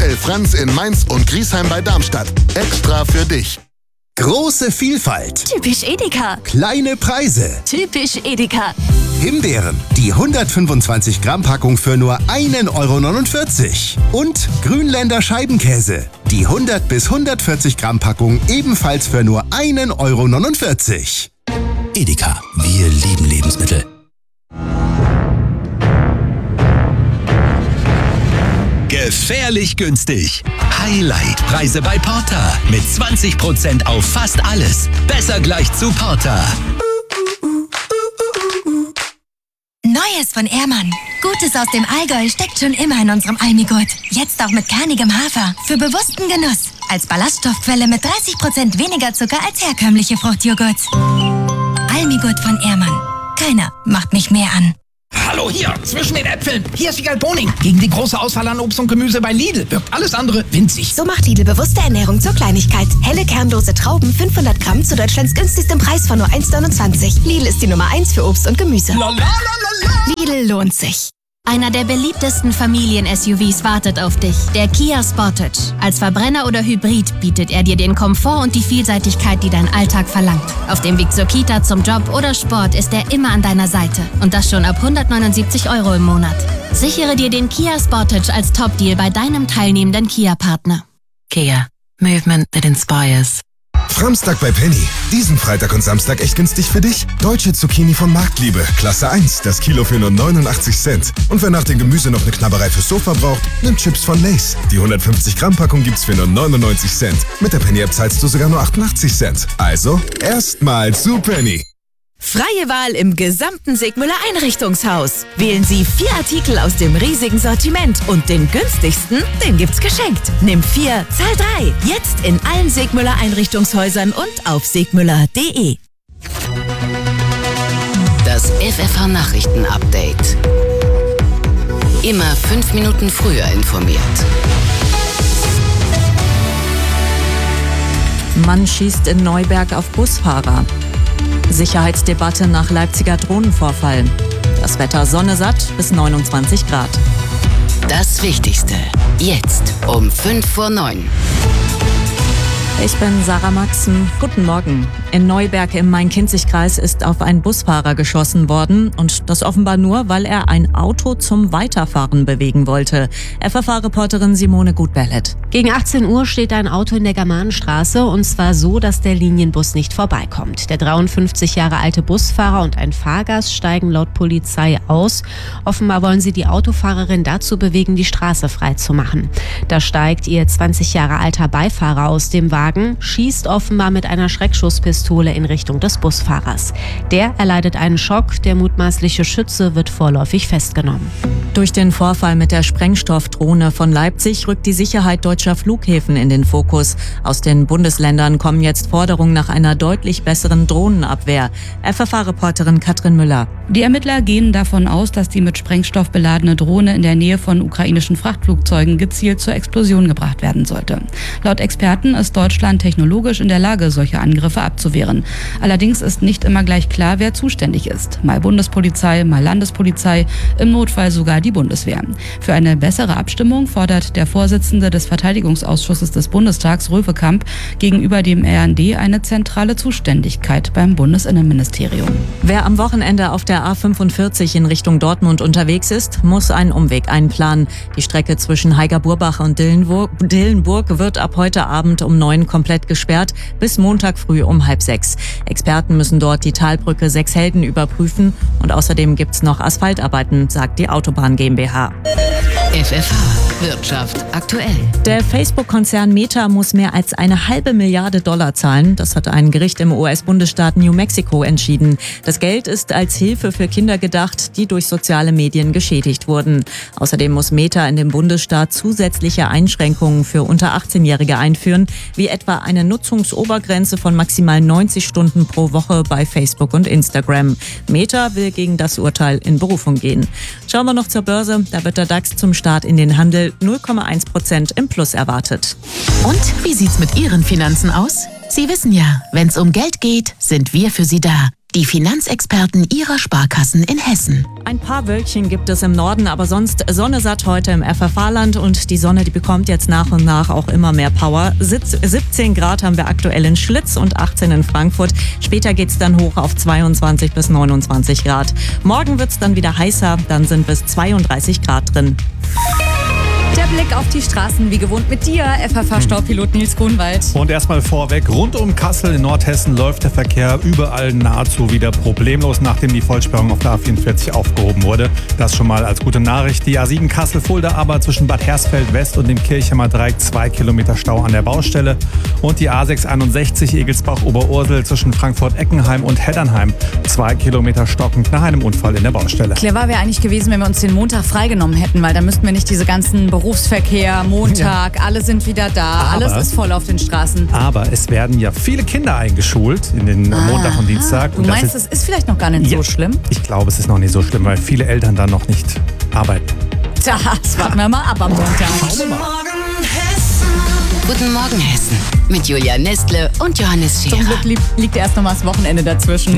Hotel Franz in Mainz und Griesheim bei Darmstadt. Extra für dich. Große Vielfalt. Typisch Edeka. Kleine Preise. Typisch Edeka. Himbeeren, die 125 Gramm Packung für nur 1,49 €. Und Grünländer Scheibenkäse, die 100 bis 140 Gramm Packung ebenfalls für nur 1,49 €. Edeka, wir lieben Lebensmittel. Gefährlich günstig. Highlight-Preise bei Porter. Mit 20% auf fast alles. Besser gleich zu Porter. Neues von Ehrmann. Gutes aus dem Allgäu steckt schon immer in unserem Almigurt. Jetzt auch mit kernigem Hafer. Für bewussten Genuss. Als Ballaststoffquelle mit 30% weniger Zucker als herkömmliche Fruchtjoghurts. Almigurt von Ehrmann. Keiner macht mich mehr an. Hallo hier, zwischen den Äpfeln. Hier ist Wiegald Boning. Gegen die große Auswahl an Obst und Gemüse bei Lidl wirkt alles andere winzig. So macht Lidl bewusste Ernährung zur Kleinigkeit. Helle kernlose Trauben, 500 Gramm zu Deutschlands günstigstem Preis von nur 1,29 €. Lidl ist die Nummer 1 für Obst und Gemüse. Lidl lohnt sich. Einer der beliebtesten Familien-SUVs wartet auf dich, der Kia Sportage. Als Verbrenner oder Hybrid bietet er dir den Komfort und die Vielseitigkeit, die dein Alltag verlangt. Auf dem Weg zur Kita, zum Job oder Sport ist er immer an deiner Seite. Und das schon ab 179 € im Monat. Sichere dir den Kia Sportage als Top-Deal bei deinem teilnehmenden Kia-Partner. Kia. Movement that inspires. Framstag bei Penny. Diesen Freitag und Samstag echt günstig für dich. Deutsche Zucchini von Marktliebe. Klasse 1. Das Kilo für nur 89 Cent. Und wer nach dem Gemüse noch eine Knabberei fürs Sofa braucht, nimmt Chips von Lay's. Die 150 Gramm Packung gibt's für nur 99 Cent. Mit der Penny-App zahlst du sogar nur 88 Cent. Also, erstmal zu Penny. Freie Wahl im gesamten Segmüller Einrichtungshaus. Wählen Sie 4 Artikel aus dem riesigen Sortiment und den günstigsten, den gibt's geschenkt. Nimm 4, zahl 3. Jetzt in allen Segmüller Einrichtungshäusern und auf segmüller.de. Das FFH Nachrichten Update. Immer 5 Minuten früher informiert. Mann schießt in Neuberg auf Busfahrer. Sicherheitsdebatte nach Leipziger Drohnenvorfall. Das Wetter sonnesatt bis 29 Grad. Das Wichtigste. Jetzt um 8:55. Ich bin Sarah Maxen. Guten Morgen. In Neuberg im Main-Kinzig-Kreis ist auf einen Busfahrer geschossen worden und das offenbar nur, weil er ein Auto zum Weiterfahren bewegen wollte. FFH-Reporterin Simone Gutberlet. Gegen 18 Uhr steht ein Auto in der Germanenstraße und zwar so, dass der Linienbus nicht vorbeikommt. Der 53 Jahre alte Busfahrer und ein Fahrgast steigen laut Polizei aus. Offenbar wollen sie die Autofahrerin dazu bewegen, die Straße frei zu machen. Da steigt ihr 20 Jahre alter Beifahrer aus dem Wagen, schießt offenbar mit einer Schreckschusspistole in Richtung des Busfahrers. Der erleidet einen Schock, der mutmaßliche Schütze wird vorläufig festgenommen. Durch den Vorfall mit der Sprengstoffdrohne von Leipzig rückt die Sicherheit deutscher Flughäfen in den Fokus. Aus den Bundesländern kommen jetzt Forderungen nach einer deutlich besseren Drohnenabwehr. FFH-Reporterin Katrin Müller. Die Ermittler gehen davon aus, dass die mit Sprengstoff beladene Drohne in der Nähe von ukrainischen Frachtflugzeugen gezielt zur Explosion gebracht werden sollte. Laut Experten ist Deutschland technologisch in der Lage, solche Angriffe abzuwehren. Allerdings ist nicht immer gleich klar, wer zuständig ist. Mal Bundespolizei, mal Landespolizei, im Notfall sogar die Bundeswehr. Für eine bessere Abstimmung fordert der Vorsitzende des Verteidigungsausschusses des Bundestags, Röwekamp, gegenüber dem RND eine zentrale Zuständigkeit beim Bundesinnenministerium. Wer am Wochenende auf der A45 in Richtung Dortmund unterwegs ist, muss einen Umweg einplanen. Die Strecke zwischen Heiger-Burbach und Dillenburg wird ab heute Abend um 9 komplett gesperrt, bis Montag früh um 5:30. Experten müssen dort die Talbrücke Sechshelden überprüfen und außerdem gibt's noch Asphaltarbeiten, sagt die Autobahn GmbH. FFH Wirtschaft aktuell. Der Facebook-Konzern Meta muss mehr als $1,5 Milliarden zahlen. Das hat ein Gericht im US-Bundesstaat New Mexico entschieden. Das Geld ist als Hilfe für Kinder gedacht, die durch soziale Medien geschädigt wurden. Außerdem muss Meta in dem Bundesstaat zusätzliche Einschränkungen für unter 18-Jährige einführen, wie etwa eine Nutzungsobergrenze von maximal 90 Stunden pro Woche bei Facebook und Instagram. Meta will gegen das Urteil in Berufung gehen. Schauen wir noch zur Börse. Da wird der DAX zum Start in den Handel 0,1% im Plus erwartet. Und wie sieht's mit Ihren Finanzen aus? Sie wissen ja, wenn's um Geld geht, sind wir für Sie da. Die Finanzexperten Ihrer Sparkassen in Hessen. Ein paar Wölkchen gibt es im Norden, aber sonst Sonne satt heute im FFH-Land und die Sonne, die bekommt jetzt nach und nach auch immer mehr Power. 17 Grad haben wir aktuell in Schlitz und 18 in Frankfurt. Später geht's dann hoch auf 22 bis 29 Grad. Morgen wird's dann wieder heißer, dann sind bis 32 Grad drin. Der Blick auf die Straßen, wie gewohnt mit dir, FFH-Staupilot Nils Grunwald. Und erstmal vorweg, rund um Kassel in Nordhessen läuft der Verkehr überall nahezu wieder problemlos, nachdem die Vollsperrung auf der A44 aufgehoben wurde. Das schon mal als gute Nachricht. Die A7 Kassel-Fulda aber zwischen Bad Hersfeld West und dem Kirchheimer Dreieck 2 Kilometer Stau an der Baustelle. Und die A661 Egelsbach-Oberursel zwischen Frankfurt-Eckenheim und Heddernheim 2 Kilometer stockend nach einem Unfall in der Baustelle. Clever wäre eigentlich gewesen, wenn wir uns den Montag freigenommen hätten, weil da müssten wir nicht diese ganzen Berufsverkehr, Montag, alle sind wieder da, alles ist voll auf den Straßen. Aber es werden ja viele Kinder eingeschult in den Montag und Dienstag. Du meinst, es ist vielleicht noch gar nicht so schlimm? Ich glaube, es ist noch nicht so schlimm, weil viele Eltern da noch nicht arbeiten. Das warten wir mal ab am Montag. Guten Morgen, Hessen. Mit Julia Nestle und Johannes Scherer. Zum Glück liegt erst noch mal das Wochenende dazwischen.